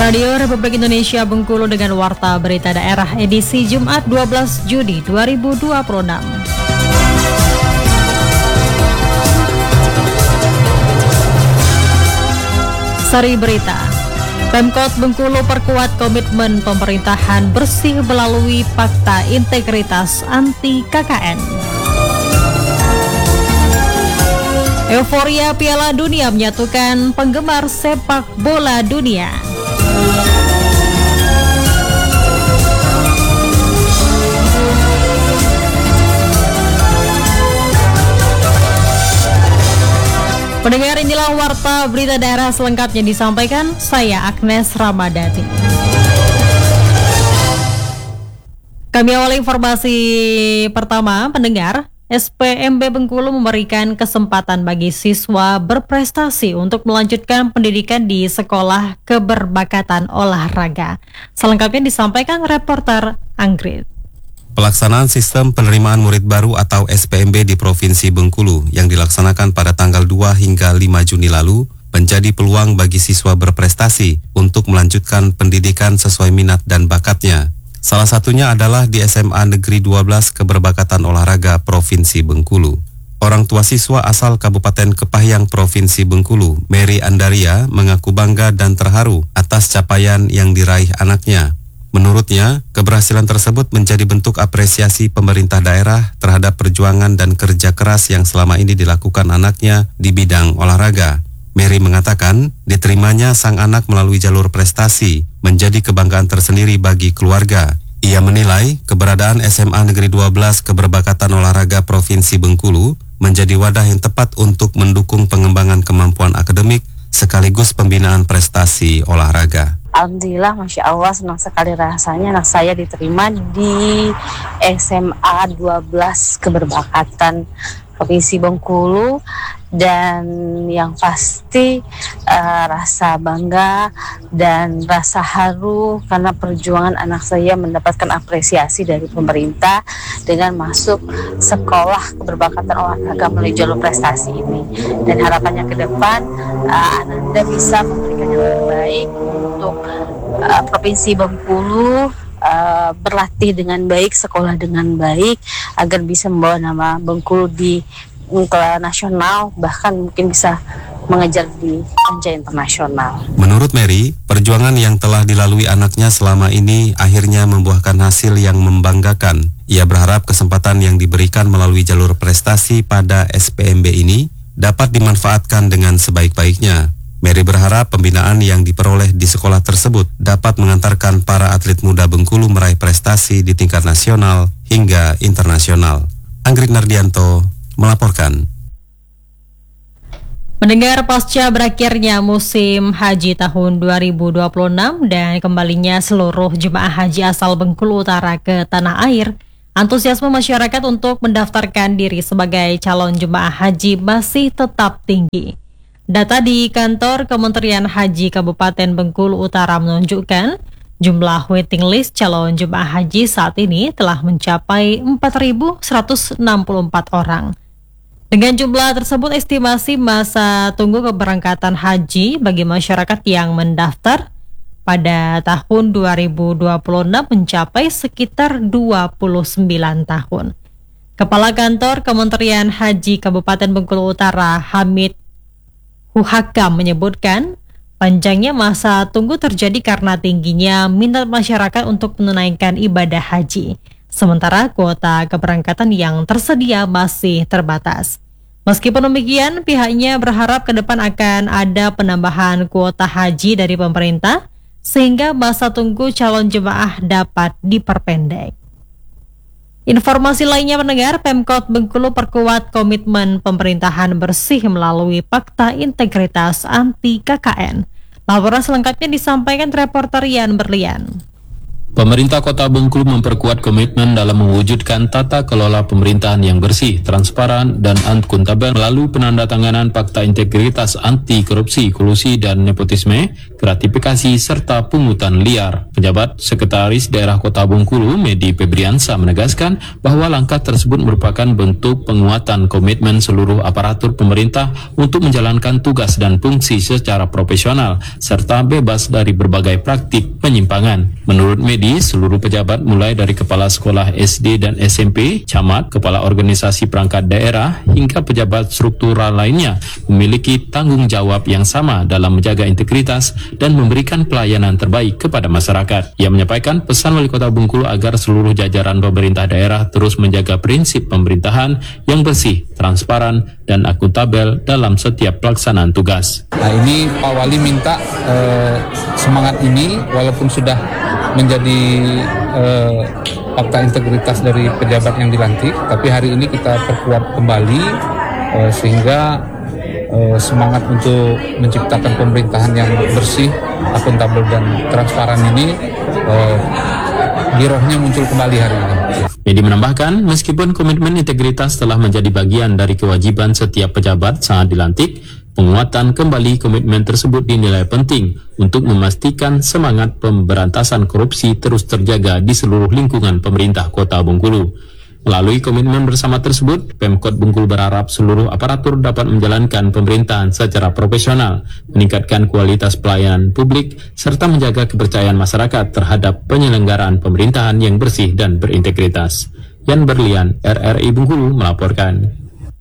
Radio Republik Indonesia Bengkulu dengan Warta Berita Daerah edisi Jumat 12 Juni 2026. Sari Berita. Pemkot Bengkulu perkuat komitmen pemerintahan bersih melalui Fakta Integritas Anti KKN. Euforia Piala Dunia menyatukan penggemar sepak bola dunia. Pendengar, inilah Warta Berita Daerah selengkapnya disampaikan saya Agnes Ramadhani. Kami awali informasi pertama, pendengar. SPMB Bengkulu memberikan kesempatan bagi siswa berprestasi untuk melanjutkan pendidikan di sekolah keberbakatan olahraga. Selengkapnya disampaikan reporter Anggrit. Pelaksanaan sistem penerimaan murid baru atau SPMB di Provinsi Bengkulu yang dilaksanakan pada tanggal 2 hingga 5 Juni lalu menjadi peluang bagi siswa berprestasi untuk melanjutkan pendidikan sesuai minat dan bakatnya. Salah satunya adalah di SMA Negeri 12 Keberbakatan Olahraga Provinsi Bengkulu. Orang tua siswa asal Kabupaten Kepahyang Provinsi Bengkulu, Mary Andaria, mengaku bangga dan terharu atas capaian yang diraih anaknya. Menurutnya, keberhasilan tersebut menjadi bentuk apresiasi pemerintah daerah terhadap perjuangan dan kerja keras yang selama ini dilakukan anaknya di bidang olahraga. Mary mengatakan, diterimanya sang anak melalui jalur prestasi menjadi kebanggaan tersendiri bagi keluarga. Ia menilai keberadaan SMA Negeri 12 Keberbakatan Olahraga Provinsi Bengkulu menjadi wadah yang tepat untuk mendukung pengembangan kemampuan akademik sekaligus pembinaan prestasi olahraga. Alhamdulillah, Masya Allah, senang sekali rasanya anak saya diterima di SMA 12 Keberbakatan Provinsi Bengkulu, dan yang pasti rasa bangga dan rasa haru karena perjuangan anak saya mendapatkan apresiasi dari pemerintah dengan masuk sekolah keberbakatan olahraga melalui jalur prestasi ini. Dan harapannya ke depan Ananda bisa memberikan yang terbaik untuk Provinsi Bengkulu, berlatih dengan baik, sekolah dengan baik, agar bisa membawa nama Bengkulu di nasional, bahkan mungkin bisa mengejar di kancah internasional. Menurut Mary, perjuangan yang telah dilalui anaknya selama ini akhirnya membuahkan hasil yang membanggakan. Ia berharap kesempatan yang diberikan melalui jalur prestasi pada SPMB ini dapat dimanfaatkan dengan sebaik-baiknya. Mary berharap pembinaan yang diperoleh di sekolah tersebut dapat mengantarkan para atlet muda Bengkulu meraih prestasi di tingkat nasional hingga internasional. Anggrit Nardianto melaporkan. Mendengar pasca berakhirnya musim haji tahun 2026 dan kembalinya seluruh jemaah haji asal Bengkulu Utara ke tanah air, antusiasme masyarakat untuk mendaftarkan diri sebagai calon jemaah haji masih tetap tinggi. Data di kantor Kementerian Haji Kabupaten Bengkulu Utara menunjukkan jumlah waiting list calon jemaah haji saat ini telah mencapai 4.164 orang. Dengan jumlah tersebut, estimasi masa tunggu keberangkatan haji bagi masyarakat yang mendaftar pada tahun 2026 mencapai sekitar 29 tahun. Kepala Kantor Kementerian Haji Kabupaten Bengkulu Utara, Hamid Huhakam, menyebutkan panjangnya masa tunggu terjadi karena tingginya minat masyarakat untuk menunaikan ibadah haji, sementara kuota keberangkatan yang tersedia masih terbatas. Meskipun demikian, pihaknya berharap ke depan akan ada penambahan kuota haji dari pemerintah sehingga masa tunggu calon jemaah dapat diperpendek. Informasi lainnya, mendengar, Pemkot Bengkulu perkuat komitmen pemerintahan bersih melalui Fakta Integritas Anti KKN. Laporan selengkapnya disampaikan reporter Yan Berlian. Pemerintah Kota Bengkulu memperkuat komitmen dalam mewujudkan tata kelola pemerintahan yang bersih, transparan, dan akuntabel melalui penandatanganan Fakta Integritas Anti Korupsi, Kolusi, dan Nepotisme, gratifikasi, serta pungutan liar. Pejabat Sekretaris Daerah Kota Bengkulu, Medi Febriansa, menegaskan bahwa langkah tersebut merupakan bentuk penguatan komitmen seluruh aparatur pemerintah untuk menjalankan tugas dan fungsi secara profesional, serta bebas dari berbagai praktik penyimpangan. Menurut Medi, seluruh pejabat mulai dari kepala sekolah SD dan SMP, camat, kepala organisasi perangkat daerah, hingga pejabat struktural lainnya memiliki tanggung jawab yang sama dalam menjaga integritas dan memberikan pelayanan terbaik kepada masyarakat. Ia menyampaikan pesan Wali Kota Bengkulu agar seluruh jajaran pemerintah daerah terus menjaga prinsip pemerintahan yang bersih, transparan, dan akuntabel dalam setiap pelaksanaan tugas. Nah, ini Pak Wali minta semangat ini walaupun sudah menjadi fakta integritas dari pejabat yang dilantik, tapi hari ini kita perkuat kembali sehingga semangat untuk menciptakan pemerintahan yang bersih, akuntabel, dan transparan ini girohnya muncul kembali hari ini. Medi menambahkan, meskipun komitmen integritas telah menjadi bagian dari kewajiban setiap pejabat saat dilantik, penguatan kembali komitmen tersebut dinilai penting untuk memastikan semangat pemberantasan korupsi terus terjaga di seluruh lingkungan pemerintah Kota Bengkulu. Melalui komitmen bersama tersebut, Pemkot Bengkulu berharap seluruh aparatur dapat menjalankan pemerintahan secara profesional, meningkatkan kualitas pelayanan publik, serta menjaga kepercayaan masyarakat terhadap penyelenggaraan pemerintahan yang bersih dan berintegritas. Yan Berlian, RRI Bengkulu melaporkan.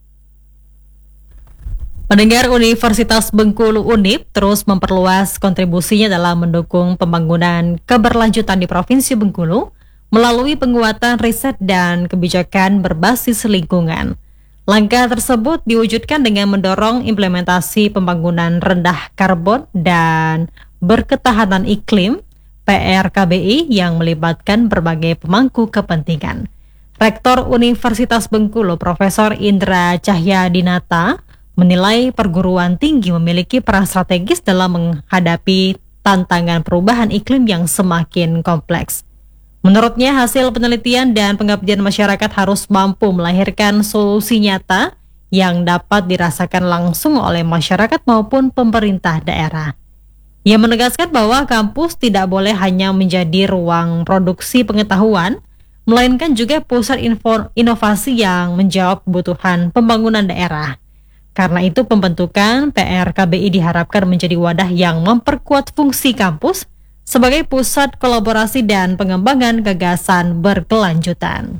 Pendengar, Universitas Bengkulu UNIP terus memperluas kontribusinya dalam mendukung pembangunan keberlanjutan di Provinsi Bengkulu melalui penguatan riset dan kebijakan berbasis lingkungan. Langkah tersebut diwujudkan dengan mendorong implementasi pembangunan rendah karbon dan berketahanan iklim (PRKBI) yang melibatkan berbagai pemangku kepentingan. Rektor Universitas Bengkulu, Profesor Indra Cahyadinata, menilai perguruan tinggi memiliki peran strategis dalam menghadapi tantangan perubahan iklim yang semakin kompleks. Menurutnya, hasil penelitian dan pengabdian masyarakat harus mampu melahirkan solusi nyata yang dapat dirasakan langsung oleh masyarakat maupun pemerintah daerah. Ia menegaskan bahwa kampus tidak boleh hanya menjadi ruang produksi pengetahuan, melainkan juga pusat inovasi yang menjawab kebutuhan pembangunan daerah. Karena itu, pembentukan PRKBI diharapkan menjadi wadah yang memperkuat fungsi kampus sebagai pusat kolaborasi dan pengembangan gagasan berkelanjutan.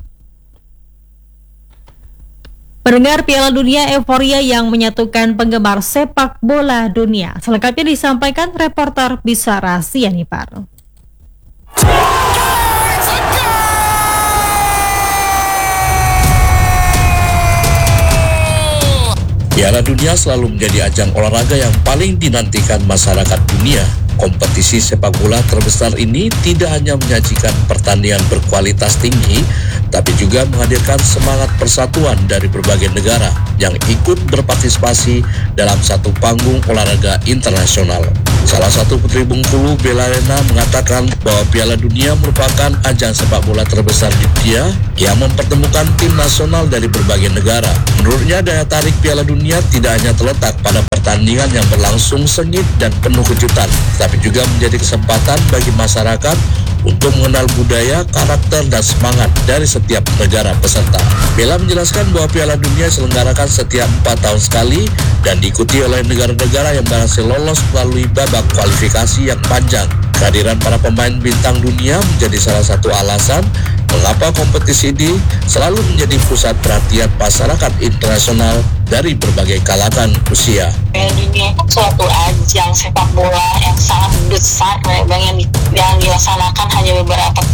Pendengar, Piala Dunia euforia yang menyatukan penggemar sepak bola dunia. Selengkapnya disampaikan reporter Bisara Sianipar. Piala Dunia selalu menjadi ajang olahraga yang paling dinantikan masyarakat dunia. Kompetisi sepak bola terbesar ini tidak hanya menyajikan pertandingan berkualitas tinggi, tapi juga menghadirkan semangat persatuan dari berbagai negara yang ikut berpartisipasi dalam satu panggung olahraga internasional. Salah satu putri Bengkulu, Bella Lena, mengatakan bahwa Piala Dunia merupakan ajang sepak bola terbesar di dunia yang mempertemukan tim nasional dari berbagai negara. Menurutnya, daya tarik Piala Dunia tidak hanya terletak pada pertandingan yang berlangsung sengit dan penuh kejutan, tapi juga menjadi kesempatan bagi masyarakat untuk mengenal budaya, karakter, dan semangat dari setiap negara peserta. Bella menjelaskan bahwa Piala Dunia diselenggarakan setiap 4 tahun sekali dan diikuti oleh negara-negara yang berhasil lolos melalui babak kualifikasi yang panjang. Kehadiran para pemain bintang dunia menjadi salah satu alasan mengapa kompetisi ini selalu menjadi pusat perhatian masyarakat internasional dari berbagai kalangan usia. Piala Dunia itu suatu ajang sepak bola yang sangat besar, yang dilaksanakan hanya beberapa